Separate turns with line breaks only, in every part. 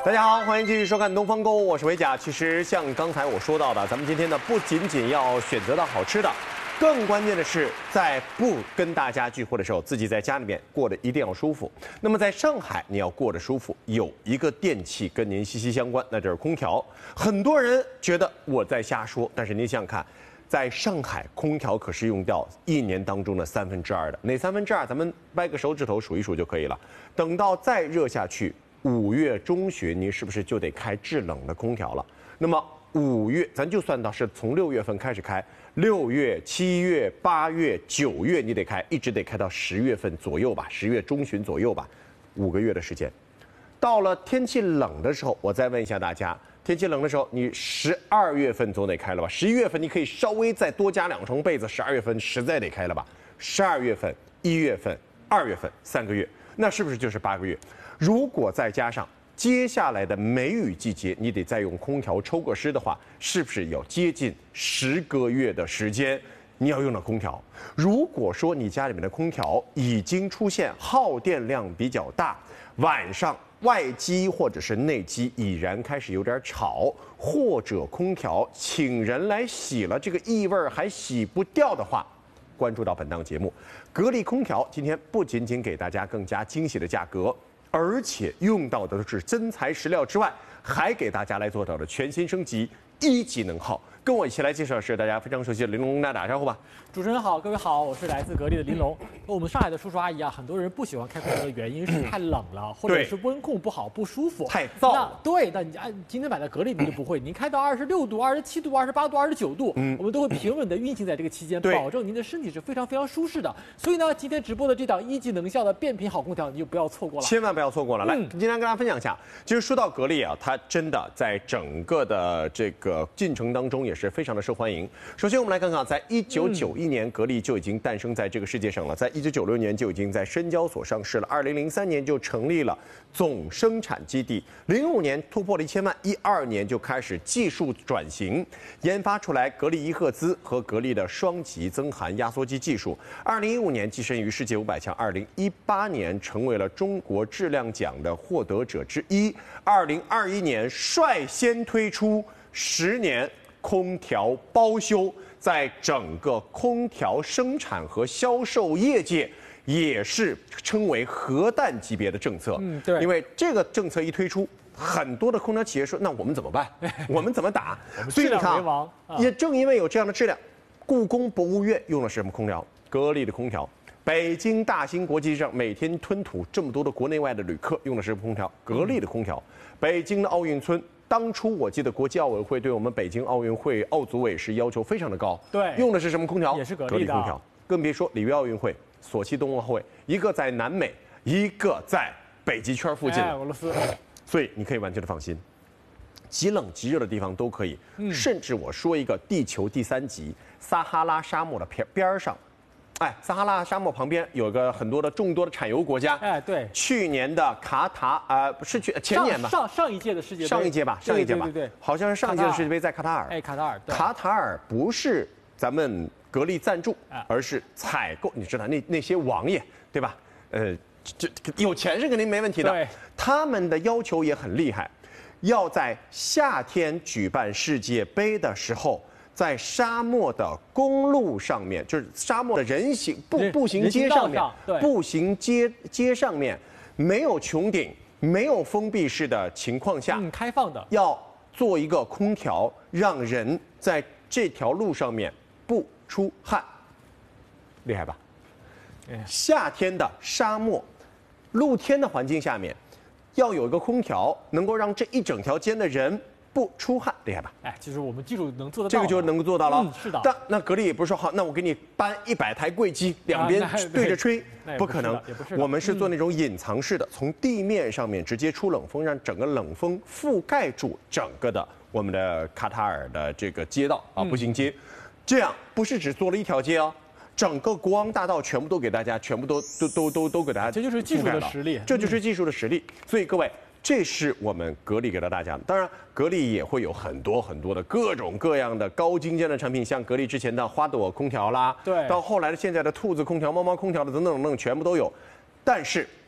大家好，欢迎继续收看《东方购物》，我是维甲。其实像刚才我说到的，咱们今天呢不仅仅要选择到好吃的，更关键的是在不跟大家聚会的时候，自己在家里面过得一定要舒服。那么在上海，你要过得舒服，有一个电器跟您息息相关，那就是空调。很多人觉得我在瞎说，但是您想想看。在上海，空调可是用掉1年当中的2/3的，哪2/3？咱们掰个手指头数一数就可以了。等到再热下去，5月中旬，您是不是就得开制冷的空调了？那么5月，咱就算到是从6月份开始开，6月、7月、8月、9月，你得开，一直得开到10月份左右吧，10月中旬左右吧，5个月的时间。到了天气冷的时候，我再问一下大家。天气冷的时候，你12月份总得开了吧？11月份你可以稍微再多加2床被子，12月份实在得开了吧？12月份、1月份、2月份3个月，那是不是就是8个月？如果再加上接下来的梅雨季节，你得再用空调抽个湿的话，是不是有接近10个月的时间你要用到空调？如果说你家里面的空调已经出现耗电量比较大，晚上外机或者是内机已然开始有点吵，或者空调请人来洗了，这个异味还洗不掉的话，关注到本档节目，格力空调今天不仅仅给大家更加惊喜的价格，而且用到的都是真材实料之外，还给大家来做到了全新升级1级能耗。跟我一起来介绍的是大家非常熟悉的玲珑，跟大家打招呼吧。
主持人好，各位好，我是来自格力的玲珑。我们上海的叔叔阿姨啊，很多人不喜欢开空调的原因是太冷了，或者是温控不好，不舒服，
太燥。
那你按今天买的格力，你就不会，您开到26度、27度、28度、29度，我们都会平稳的运行在这个期间，保证您的身体是非常非常舒适的。所以呢，今天直播的这档1级能效的变频好空调，你就不要错过了，
千万不要错过了。来，今天跟大家分享一下，其实说到格力啊，它真的在整个的这个进程当中也是非常的受欢迎。首先，我们来看看，在1991年，格力就已经诞生在这个世界上了。在1996年就已经在深交所上市了。2003年就成立了总生产基地。05年突破了1000万，12年就开始技术转型，研发出来格力1赫兹和格力的双极增寒压缩机技术。2015年跻身于世界500强，2018年成为了中国质量奖的获得者之一。2021年率先推出10年。空调包修，在整个空调生产和销售业界，也是称为核弹级别的政策。
对，
因为这个政策一推出，很多的空调企业说：“那我们怎么办？我们怎么打？”所以你看，也正因为有这样的质量，故宫博物院用的是什么空调？格力的空调。北京大兴国际机场每天吞吐这么多的国内外的旅客，用的是什么空调？格力的空调。北京的奥运村。当初我记得国际奥委会对我们北京奥运会奥组委是要求非常的高，
对，
用的是什么空调？
也是格力的
空调。更别说里约奥运会、索契冬奥会，一个在南美，一个在北极圈附近，
俄罗斯。
所以你可以完全的放心，极冷极热的地方都可以，甚至我说一个地球第3极撒哈拉沙漠的边上。撒哈拉沙漠旁边有个很多的众多的产油国家。
对，
去年的卡塔不是前年吧？
上一届的世界杯。
上一届吧，
对，
好像是上一届的世界杯在卡塔尔。
卡塔尔。
卡塔尔不是咱们格力赞助，而是采购。你知道那些王爷对吧？这有钱是肯定没问题的。
对，
他们的要求也很厉害，要在夏天举办世界杯的时候。在沙漠的公路上面，就是沙漠的步行街上面，步行街上面没有穹顶、没有封闭式的情况下，
开放的，
要做一个空调，让人在这条路上面不出汗，厉害吧？夏天的沙漠，露天的环境下面，要有一个空调，能够让这一整条街的人。不出汗，厉害吧？
就是我们技术能做得到，
这个就能够做到了。
是的。
但那格力也不是说好，那我给你搬100台柜机，两边对着吹，不可能。我们是做那种隐藏式的，从地面上面直接出冷风，让整个冷风覆盖住整个的我们的卡塔尔的这个街道步行街。这样不是只做了一条街哦，整个国王大道全部都给大家，全部都给大家。
这就是技术的实力，
这就是技术的实力。所以各位。这是我们格力给到大家的。当然，格力也会有很多的各种各样的高精尖的产品，像格力之前的花朵空调啦，
对，
到后来的现在的兔子空调、猫猫空调的等等，全部都有。但是，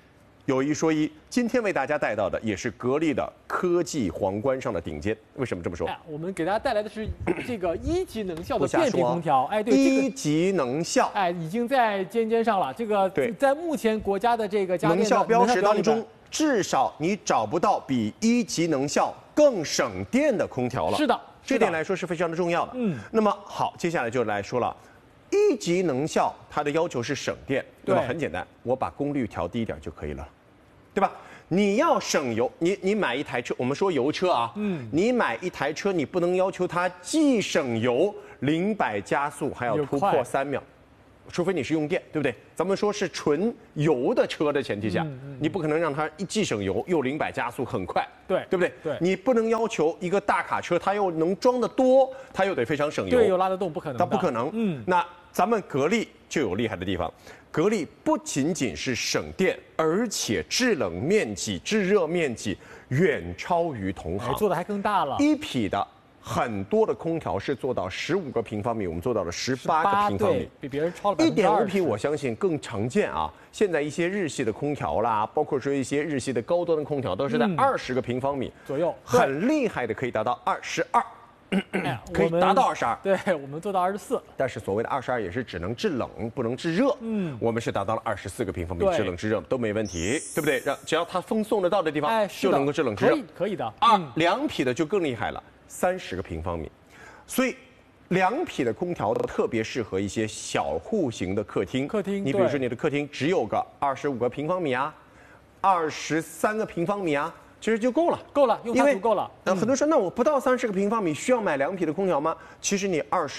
有一说一，今天为大家带到的也是格力的科技皇冠上的顶尖。为什么这么说？
我们给大家带来的是这个1级能效的变频空调。对
，1级能效，
已经在尖上了。这个在目前国家的这个家电
能效标识当中，至少你找不到比1级能效更省电的空调了。
是的，
这点来说是非常的重要的。那么好，接下来就来说了。1级能效，它的要求是省电，那么很简单，我把功率调低一点就可以了，对吧？你要省油，你买一台车，我们说油车啊，你买一台车，你不能要求它既省油，0-100加速还要突破3秒，除非你是用电，对不对？咱们说是纯油的车的前提下，你不可能让它既省油又0-100加速很快，对不对？
对，
你不能要求一个大卡车，它又能装得多，它又得非常省油，
对，又拉得动，不可能，
它不可能。那咱们格力就有厉害的地方，格力不仅仅是省电，而且制冷面积、制热面积远超于同行，
做的还更大了。
1匹的很多的空调是做到15个平方米，我们做到了18个平方米，
比别人超了
1.5匹，我相信更常见啊。现在一些日系的空调啦，包括说一些日系的高端的空调，都是在20个平方米
左右，
很厉害的，可以达到22。可以达到22，
对，我们做到24。
但是所谓的22也是只能制冷，不能制热。我们是达到了24个平方米，制冷制热都没问题，对不对？只要它风送得到的地方，就能够制冷制热。
可以的。
2匹的就更厉害了，30个平方米。所以2匹的空调特别适合一些小户型的客厅。你比如说你的客厅只有个25个平方米啊，23个平方米啊。其实就够了，
用它足够了。
很多人说，那我不到30个平方米，需要买2匹的空调吗？其实你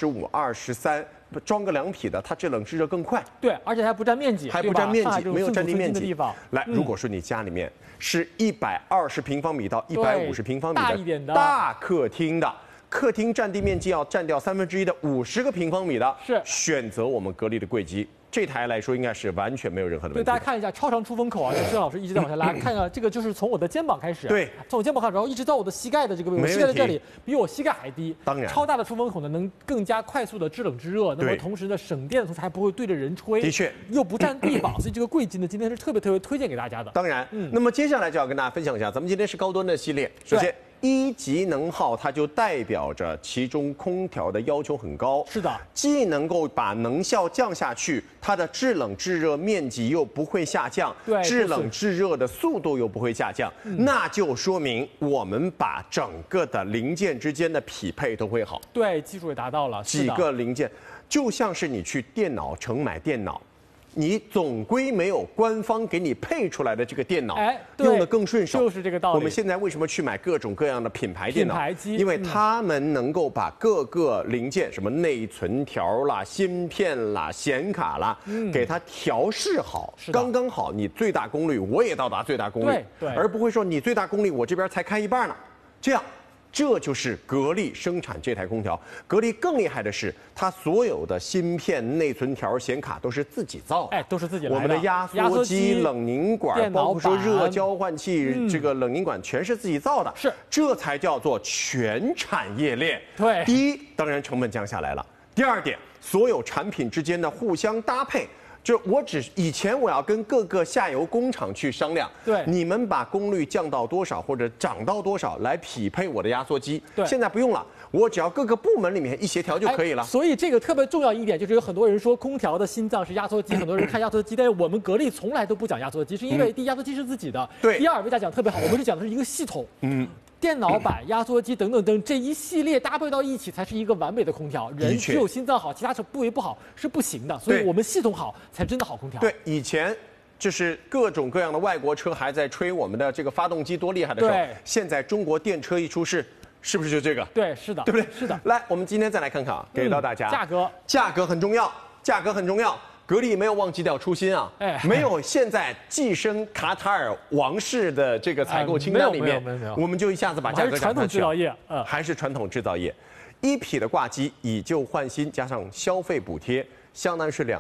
25、23装个2匹的，它制冷制热更快。
对，而且还不占面积，
没有占地面积。来，如果说你家里面是120平方米到150平方米的大客厅的，客厅占地面积要占掉1/3的50个平方米的，选择我们格力的柜机。这台来说应该是完全没有任何的问题。
对，大家看一下超长出风口啊，郑老师一直在往下拉，看看这个就是从我的肩膀开始，
对，
从我肩膀开始，然后一直到我的膝盖的这个位置，膝盖在这里，比我膝盖还低。
当然，
超大的出风口呢，能更加快速的制冷制热，那么同时呢，省电的同时还不会对着人吹，
的确，
又不占地方，所以这个柜机呢，今天是特别推荐给大家的。
当然，那么接下来就要跟大家分享一下，咱们今天是高端的系列，首先。1级能耗，它就代表着其中空调的要求很高。
是的，
既能够把能效降下去，它的制冷制热面积又不会下降，
对，
制冷制热的速度又不会下降，那就说明我们把整个的零件之间的匹配都会好。
对，技术也达到了。
几个零件，就像是你去电脑城买电脑。你总归没有官方给你配出来的这个电脑用得更顺手，
就是这个道理。
我们现在为什么去买各种各样的品牌电脑？
品牌机，
因为他们能够把各个零件，什么内存条啦、芯片啦、显卡啦，给它调试好，刚刚好。你最大功率，我也到达最大功率，
对，
而不会说你最大功率我这边才开一半呢，这样。这就是格力生产这台空调。格力更厉害的是，它所有的芯片、内存条、显卡都是自己造的，
都是自己来的。
我们的压缩机、冷凝管，包括说热交换器、这个冷凝管，全是自己造的。
是，
这才叫做全产业链。
对，
第一，当然成本降下来了；第二点，所有产品之间的互相搭配。就以前我要跟各个下游工厂去商量，
对，
你们把功率降到多少或者涨到多少来匹配我的压缩机，
对，
现在不用了，我只要各个部门里面一协调就可以了。
所以这个特别重要一点就是有很多人说空调的心脏是压缩机，很多人看压缩机，但是我们格力从来都不讲压缩机，是因为第一压缩机是自己的，
对，
第二为大家讲特别好，我们是讲的是一个系统，电脑板、压缩机等等等这一系列搭配到一起，才是一个完美的空调。人只有心脏好，其他部位不好是不行的。所以我们系统好，才真的好空调。
对，以前就是各种各样的外国车还在吹我们的这个发动机多厉害的时候，现在中国电车一出世，是不是就这个？
对，是的，
对不对？
是的。
来，我们今天再来看看啊，给到大家
价格
很重要，价格很重要。格力没有忘记掉初心啊，没有现在跻身卡塔尔王室的这个采购清单里面，我们就一下子把价格
传统制造业，
还是传统制造业，1匹的挂机以旧换新加上消费补贴，相当于是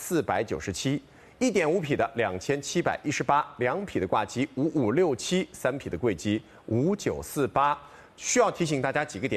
2497，1.5匹的2718，2匹的挂机5567，3匹的柜机5948。需要提醒大家几个点。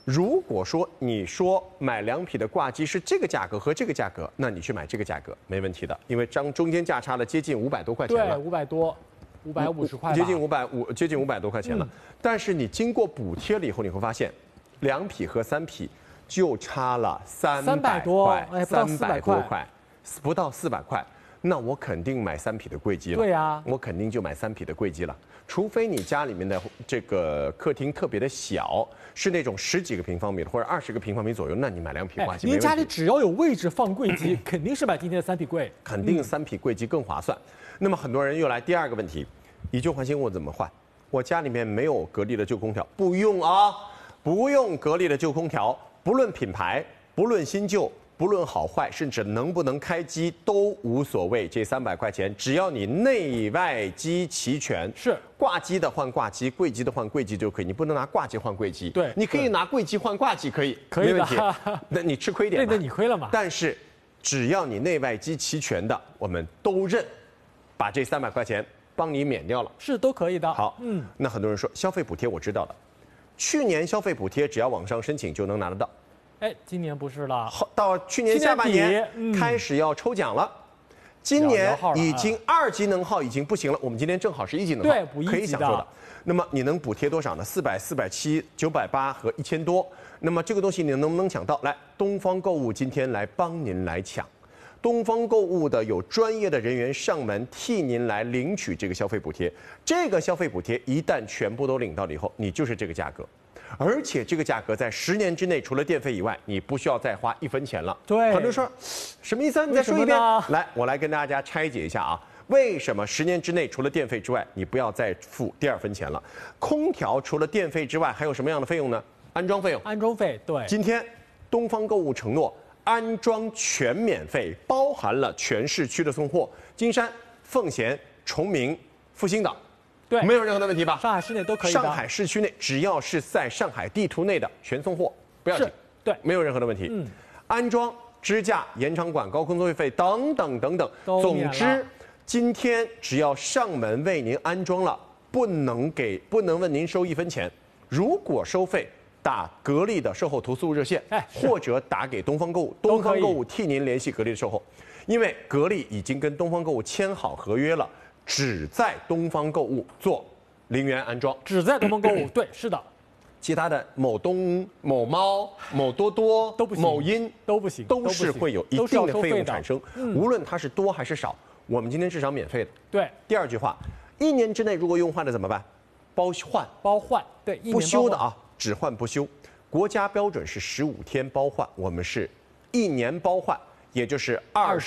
如果说你说买两匹的挂机是这个价格和这个价格，那你去买这个价格没问题的，因为中间价差了接近500多块钱了。
对，500多，550块吧，
接近500多块钱了。但是你经过补贴了以后，你会发现，2匹和3匹就差了300
多
块，
哎，不到400
多块，不到400块。那我肯定买3匹的贵机了。
对呀，
我肯定就买3匹的贵机了。除非你家里面的这个客厅特别的小，是那种10几个平方米或者20个平方米左右，那你买2匹挂机没问题。
您家里只要有位置放柜机，肯定是买今天的3匹贵，
肯定3匹柜机更划算。那么很多人又来第二个问题，以旧换新我怎么换？我家里面没有格力的旧空调，不用啊，不用格力的旧空调，不论品牌，不论新旧。不论好坏，甚至能不能开机都无所谓。这300块钱，只要你内外机齐全，
是
挂机的换挂机，柜机的换柜机就可以。你不能拿挂机换柜机，
对，
你可以拿柜机换挂机，可以
没
问题。那你吃亏点，
那你亏了嘛？
但是只要你内外机齐全的，我们都认，把这300块钱帮你免掉了，
是都可以的。
好，那很多人说消费补贴我知道的，去年消费补贴只要网上申请就能拿得到。
哎，今年不是了，
到去年下半年开始要抽奖了。今年已经2级能耗已经不行了，我们今天正好是1级能耗，
对，补1级
可以享受的。那么你能补贴多少呢？400、470、980和1000多。那么这个东西你能不能抢到？来，东方购物今天来帮您来抢。东方购物的有专业的人员上门替您来领取这个消费补贴。这个消费补贴一旦全部都领到了以后，你就是这个价格。而且这个价格在10年之内，除了电费以外，你不需要再花1分钱了。
对，
很多人说，什么意思？你再说一遍。来，我来跟大家拆解一下啊。为什么10年之内除了电费之外，你不要再付第2分钱了？空调除了电费之外，还有什么样的费用呢？安装费用。
安装费，对。
今天东方购物承诺安装全免费，包含了全市区的送货，金山、奉贤、崇明、复兴岛。
对，
没有任何的问题吧？
上海市内都可以的。
上海市区内，只要是在上海地图内的全送货，不要紧。
对，
没有任何的问题。安装、支架、延长管、高空作业费等等等等。总之，今天只要上门为您安装了，不能问您收1分钱。如果收费，打格力的售后投诉热线，或者打给东方购物，东方购物替您联系格力的售后，因为格力已经跟东方购物签好合约了。只在东方购物做0元安装，
只在东方购物，对，是的。
其他的某东、某猫、某多多
都不行，
某音
都不行，
都是会有一定的费用产生。无论它是多还是少，我们今天至少免费的。
对。
第2句话，1年之内如果用坏了怎么办？包换，
对，
不修的啊，只换不修。国家标准是15天包换，我们是1年包换，也就是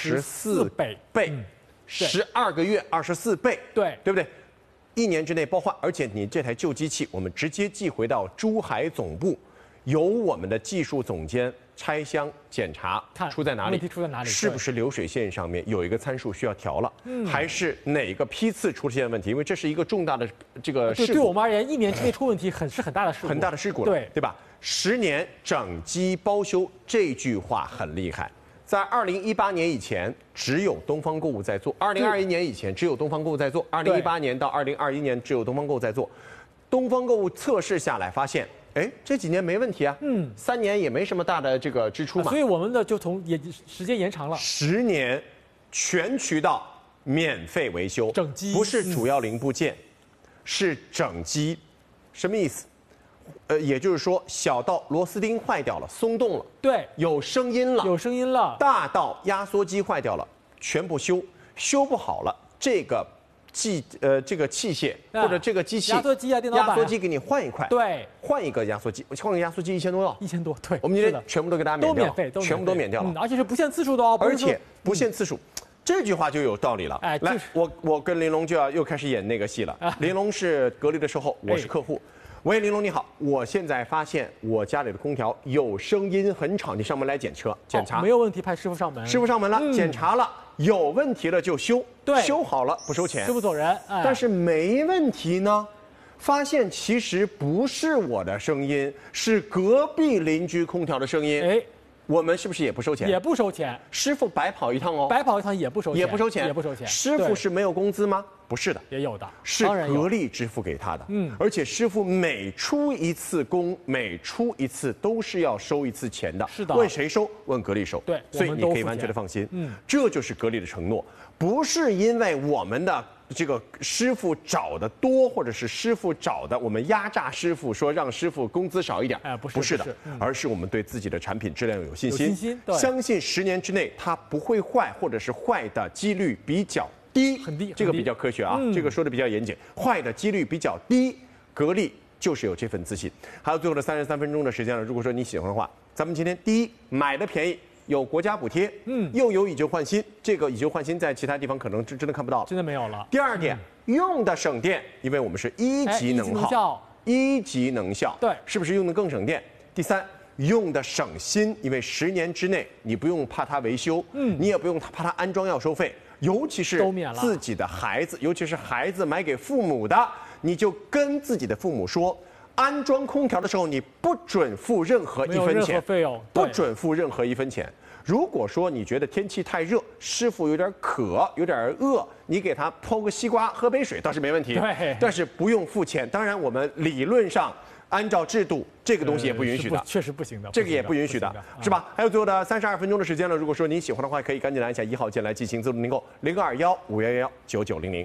24倍。12个月24倍，
对
不对？1年之内包换，而且你这台旧机器我们直接寄回到珠海总部，由我们的技术总监拆箱检查，出在哪里？
问题出在哪里？
是不是流水线上面有一个参数需要调了？还是哪个批次出现问题？因为这是一个重大的这个事故。
对我们而言，1年之内出问题是很大的事故，
很大的事故了，对吧？10年整机包修这句话很厉害。在2018年以前，只有东方购物在做；2021年以前，只有东方购物在做；2018年到2021年，只有东方购物在做。东方购物测试下来发现，哎，这几年没问题啊，3年也没什么大的这个支出嘛，
所以我们的就时间延长了
，10年，全渠道免费维修，
整机
不是主要零部件，是整机，什么意思？也就是说，小到螺丝钉坏掉了、松动了，
对，
有声音了，大到压缩机坏掉了，全部修，修不好了，这个器械或者这个机器，
压缩机啊，电脑板，
压缩机给你换一块，
对，
换一个压缩机，换个压缩机1000多
，1000多，对，
我们今天全部都给大家免掉，
都免费，
全部都免掉了，
而且是不限次数的哦，
而且不限次数。这句话就有道理了。
哎，
来，我跟玲珑就要又开始演那个戏了。玲珑是格力的售后，我是客户。喂，玲珑你好，我现在发现我家里的空调有声音很吵，你上门来检查，
没有问题，派师傅上门。
师傅上门了，检查了，有问题了就修，
对，
修好了不收钱，
师傅走人。
但是没问题呢，发现其实不是我的声音，是隔壁邻居空调的声音。哎。我们是不是也不收钱？
也不收钱，
师傅白跑一趟哦，
白跑一趟也不收钱，
也不收钱，
也不收钱。
师傅是没有工资吗？ 不是的，
也有的，
是格力支付给他的。而且师傅每出一次工，每出一次都是要收一次钱的。
是的，
问谁收？问格力收。
对，
所以你可以完全的放心。这就是格力的承诺，不是因为我们的这个师傅找的多，或者是师傅找的我们压榨师傅，说让师傅工资少一点。不是的，而是我们对自己的产品质量有信心，相信10年之内它不会坏，或者是坏的几率比较低，
很低，
这个比较科学啊，这个说的比较严谨，坏的几率比较低，格力就是有这份自信。还有最后的33分钟的时间了，如果说你喜欢的话，咱们今天第一买的便宜。有国家补贴，又有以旧换新，这个以旧换新在其他地方可能真的看不到了，
真的没有了。
第二点，用的省电，因为我们是1级能耗，1级能效，
对，
是不是用的更省电？第三，用的省心，因为10年之内你不用怕它维修，你也不用怕它安装要收费，尤其是自己的孩子，尤其是孩子买给父母的，你就跟自己的父母说。安装空调的时候，你不准付任何1分钱，
费用
不准付任何1分钱。如果说你觉得天气太热，师傅有点渴，有点饿，你给他剖个西瓜，喝杯水倒是没问题。
对，
但是不用付钱。当然，我们理论上按照制度，这个东西也不允许的，
确实不行的，
这个也不允许的，是吧？还有最后的32分钟的时间了，如果说您喜欢的话，可以赶紧来一下1号键来进行自动订购，0215119900。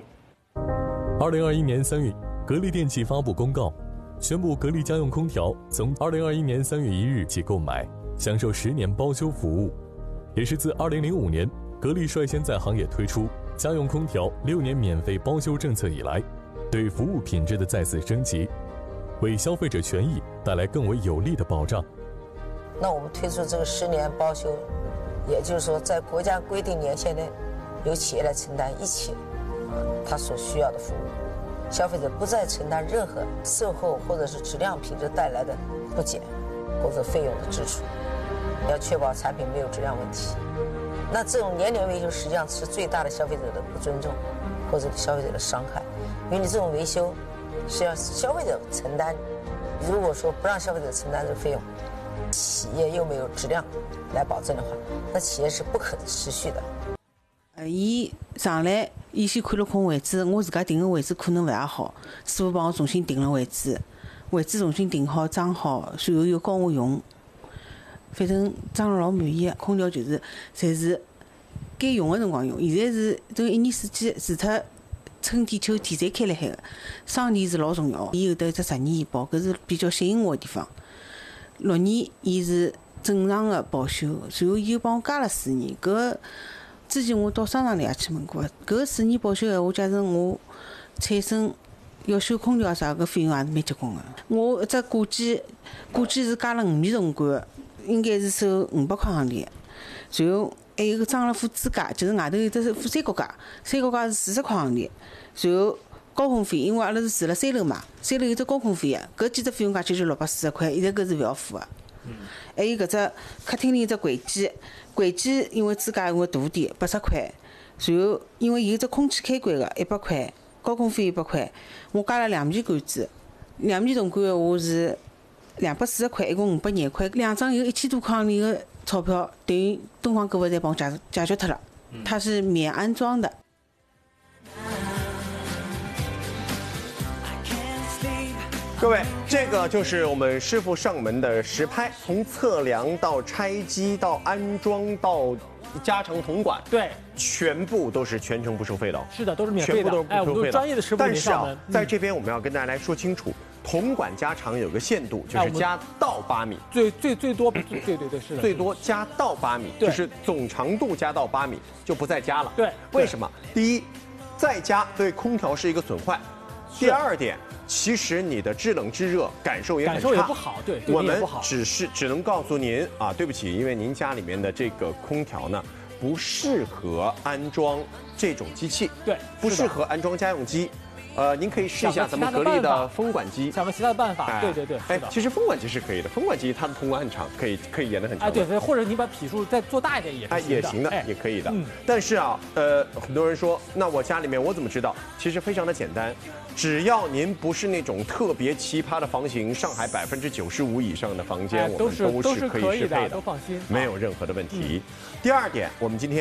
2021年3月，格力电器发布公告。宣布格力家用空调从2021年3月1日起购买，享受10年包修服务，也是自2005年格力率先在行业推出家用空调6年免费包修政策以来，对服务品质的再次升级，为消费者权益带来更为有力的保障。
那我们推出这个10年包修，也就是说在国家规定年限内，由企业来承担一切它所需要的服务。消费者不再承担任何售后或者是质量品质带来的不减或者费用的支出，要确保产品没有质量问题。那这种年年维修实际上是最大的消费者的不尊重或者消费者的伤害，因为你这种维修是要消费者承担，如果说不让消费者承担这个费用，企业又没有质量来保证的话，那企业是不可持续的。
伊上来，伊先看了空位置，我自家订个位置可能勿大好，师傅帮我重新订了位置重新订好装好，随后又教我用，反正装了老满意的。空调就是侪是该用的辰光用，现在是这个1年4季，除脱春天秋天侪开辣海个，双电是老重要。伊有得一只10年医保，搿是比较吸引我的地方。6年伊是正常的保修，随后伊又帮我加了4年，搿之前我到商场里也去问过，搿4年保修闲话，假使我产生要修空调啥，搿费用也是蛮结棍个。我一只挂机是加了5米铜管，应该是收500块行钿。然后还有个装了副支架，就是外头有只副三角架是40块行钿。然后高空费，因为阿拉是住了3楼嘛，3楼有只高空费个，搿几只费用加起来就640块，现在搿是勿要付个。还有搿只客厅里有只柜机因为支架因为大点80块，然后因为有只空气开关个100块，高空费100块，我加了2米管子，2米铜管我是240块，一共500廿块，2张有1000多块钿个钞票，等于东方购物侪帮我解决脱了，它是免安装的。
各位，这个就是我们师傅上门的实拍，从测量到拆机到安装到加长铜管，
对，
全部都是全程不收费的。
是的，都是免费的，
全部都是不收费的。
我们都是专业的师傅
但是啊，在这边我们要跟大家来说清楚，铜管加长有个限度，就是加到8米，
最多，对，是的，
最多加到8米，就是总长度加到8米就不再加了。
对，
为什么？第一，再加对空调是一个损坏；第二点。其实你的制冷制热感受也很差，
感受也不好，对，
我们只能告诉您啊，对不起，因为您家里面的这个空调呢，不适合安装这种机器，
对，
不适合安装家用机。您可以试一下咱们格力的风管机，
想个其他的办法，对，
其实风管机是可以的，风管机它的铜管很长，可以延得很长。
对，或者你把匹数再做大一点也
行的，也可以的。但是啊，很多人说，那我家里面我怎么知道？其实非常的简单，只要您不是那种特别奇葩的房型，上海95%以上的房间，我们都是可以适配的，
都放心，
没有任何的问题。第二点，我们今天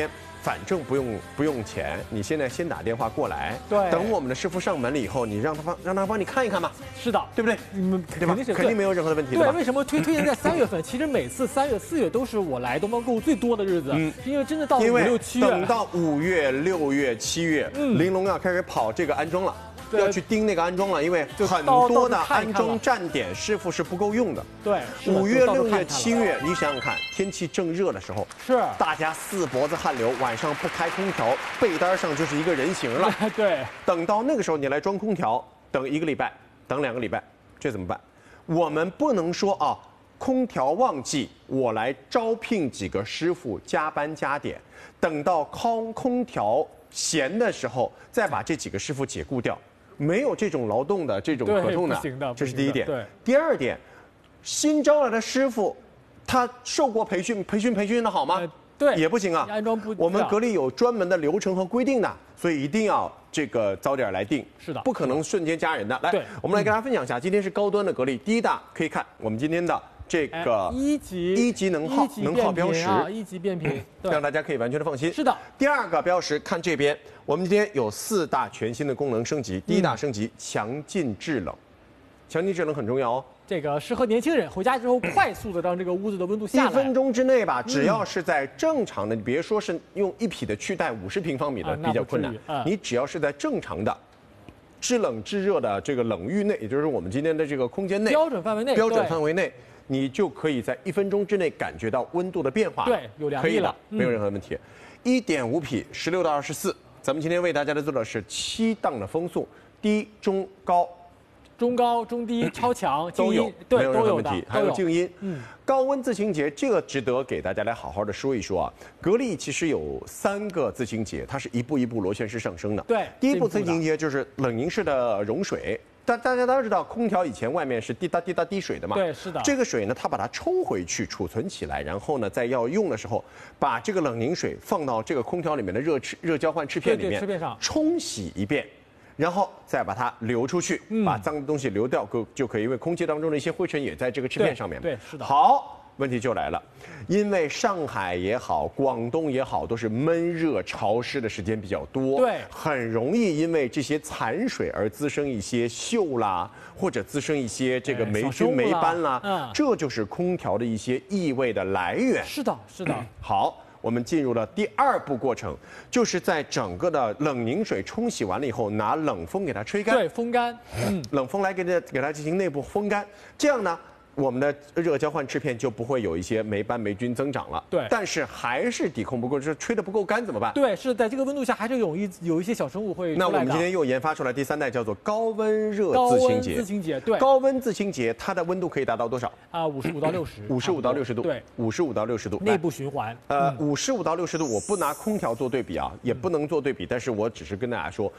反正不用钱，你现在先打电话过来，
对，
等我们的师傅上门了以后，你让他帮你看一看嘛。
是的，
对不对？
你们
肯定没有任何的问题。
对，为什么推荐在3月份？其实每次3月、4月都是我来东方购物最多的日子，因为真的到了5、6、7月，
等到5月、6月、7月，玲珑要开始跑这个安装了。要去盯那个安装了，因为很多的安装站点师傅是不够用的。
对
，5月、6月、7月，你想想看，天气正热的时候，
是大
家4脖子汗流，晚上不开空调，被单上就是一个人形了。
对，
等到那个时候你来装空调，等1个礼拜，等2个礼拜，这怎么办？我们不能说啊，空调旺季，我来招聘几个师傅加班加点，等到空调闲的时候，再把这几个师傅解雇掉。没有这种劳动的这种合同的，这是第一点。
对，
第二点，新招来的师傅，他受过培训的好吗？
对，
也不行啊。
安装不，
我们格力有专门的流程和规定的，所以一定要这个早点来定。
是的，
不可能瞬间加人的。来，我们来跟大家分享一下，今天是高端的格力第一大，可以看我们今天的这个一级能耗标识
，1级变频，
让大家可以完全的放心。
是的。
第2个标识，看这边，我们今天有4大全新的功能升级。第一大升级，强劲制冷，强劲制冷很重要哦。
这个适合年轻人回家之后快速的让这个屋子的温度下来。1
分钟之内吧，只要是在正常的，你别说是用1匹的去带50平方米的比较困难，你只要是在正常的制冷制热的这个冷域内，也就是我们今天的这个空间内
标准范围内，
你就可以在1分钟之内感觉到温度的变化。
对，有凉意了，
没有任何问题。1.5匹，16到24，咱们今天为大家做的是7档的风速，低、中、高。
中高、中低、超强
都有，
对，
没有任何问题，还有静音。高温自清洁这个值得给大家来好好的说一说啊。格力其实有3个自清洁，它是一步一步螺旋式上升的。
对，
第一步自清洁就是冷凝式的溶水。大家都知道，空调以前外面是滴答滴答滴水的嘛。
对，是的。
这个水呢，它把它抽回去储存起来，然后呢，在要用的时候，把这个冷凝水放到这个空调里面的热交换翅片里面，
翅片上
冲洗一遍。然后再把它流出去，把脏的东西流掉就可以，因为空气当中的一些灰尘也在这个翅片上面。
对，是的。
好，问题就来了，因为上海也好，广东也好，都是闷热潮湿的时间比较多，
对，
很容易因为这些残水而滋生一些锈啦，或者滋生一些这个霉菌、霉斑啦，这就是空调的一些异味的来源。
是的，是的。
好。我们进入了第2步过程，就是在整个的冷凝水冲洗完了以后，拿冷风给它吹干。
对，风干。
冷风来给它进行内部风干，这样呢，我们的热交换翅片就不会有一些霉斑霉菌增长了。
对，
但是还是抵控不过，就是吹得不够干怎么办？
对，是在这个温度下还是有一些小生物会出来的。
那我们今天又研发出来第3代叫做高温热自清洁。
自清洁，对。
高温自清洁，它的温度可以达到多少
？55到60。
55到60度。
对
，55到60度。
内部循环。
55到60度，我不拿空调做对比啊，也不能做对比，但是我只是跟大家说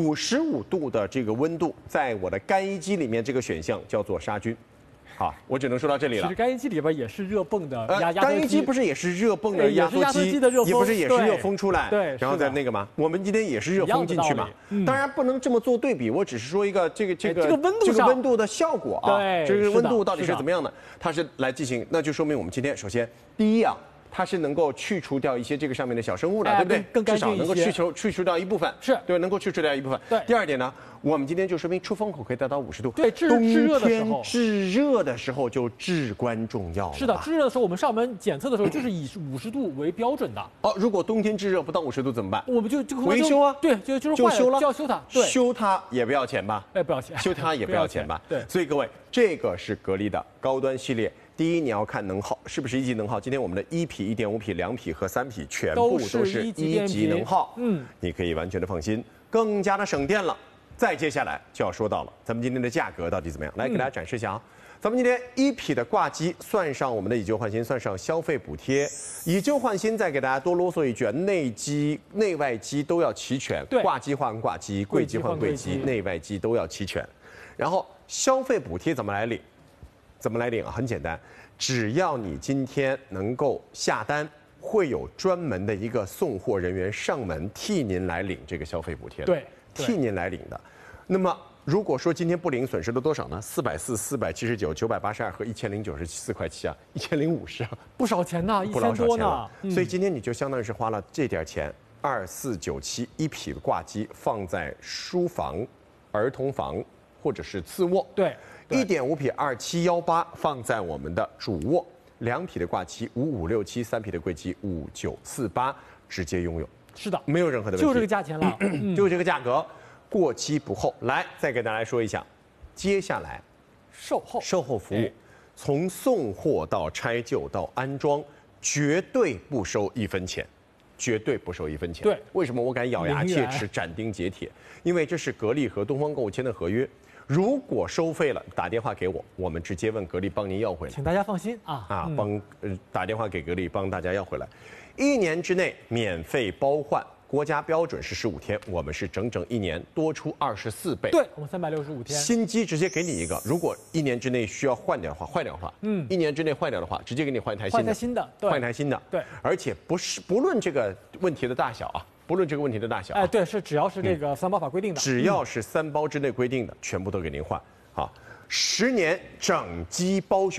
，55度的这个温度，在我的干衣机里面这个选项叫做杀菌。好，我只能说到这里了。
其实干衣机里边也是热泵的压缩机，
干衣机不是也是热泵的压缩机，也不是也是热风出来，
对，
然后再那个嘛。我们今天也是热风进去嘛。当然不能这么做对比，我只是说一个这个温度的效果啊，
对，
这个温度到底是怎么样的？它是来进行，那就说明我们今天首先第一啊。它是能够去除掉一些这个上面的小生物的，对不对？
更干净一些，
至少能够去除掉一部分，
是
对，能够去除掉一部分。
对。
第2点呢，我们今天就说明出风口可以达到50度。
对，制
热的时候就至关重要了。
是的，制热的时候我们上门检测的时候就是以50度为标准的。
哦，如果冬天制热不到50度怎么办？
我们就
维修啊。
对，就是坏了就要修它。对，
修它也不要钱吧？
不要钱。
修它也不要钱吧？
对。
所以各位，这个是格力的高端系列。第一，你要看能耗是不是1级能耗。今天我们的1匹、1.5匹、2匹和3匹全部都是1级能耗，你可以完全的放心，更加的省电了。再接下来就要说到了，咱们今天的价格到底怎么样？来给大家展示一下啊。咱们今天1匹的挂机，算上我们的以旧换新，算上消费补贴，以旧换新再给大家多啰嗦一句，内机、内外机都要齐全，挂机换挂机，柜机换柜机，内外机都要齐全。然后消费补贴怎么来领？怎么来领啊？很简单，只要你今天能够下单，会有专门的一个送货人员上门替您来领这个消费补贴的，
对，
替您来领的。那么如果说今天不领，损失了多少呢？440、479、982和1094块7啊，1050啊，
不少钱呢，1000多呢。
所以今天你就相当于是花了这点钱，2497一匹的挂机放在书房、儿童房或者是次卧。
对
，1.5匹2718放在我们的主卧，2匹的挂机55567，3匹的柜机5948，直接拥有。
是的，
没有任何的问题，
就这个价钱了，
就这个价格。过期不候。来，再给大家说一下，接下来
售后
服务，从送货到拆旧到安装，绝对不收1分钱，绝对不收1分钱。
对，
为什么我敢咬牙切齿、斩钉截铁？因为这是格力和东方购物签的合约。如果收费了，打电话给我，我们直接问格力帮您要回来。
请大家放心啊
打电话给格力帮大家要回来，1年之内免费包换。国家标准是15天，我们是整整1年，多出24倍。
对，我们365天。
新机直接给你一个，如果1年之内需要坏掉的话，1年之内坏掉的话，直接给你换一台新的。
换一台新的。
对。而且不论这个问题的大小啊，不论这个问题的大小。
哎，对，是只要是这个3包法规定的，
只要是3包之内规定的，全部都给您换。好，10年整机包修。